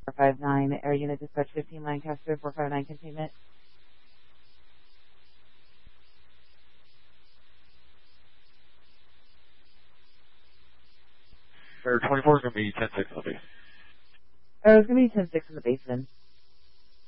459, Air Unit Dispatch 15, Lancaster, 459 containment. Air 24 is going to be 10-6 on the base. It's going to be 10-6 in the basin.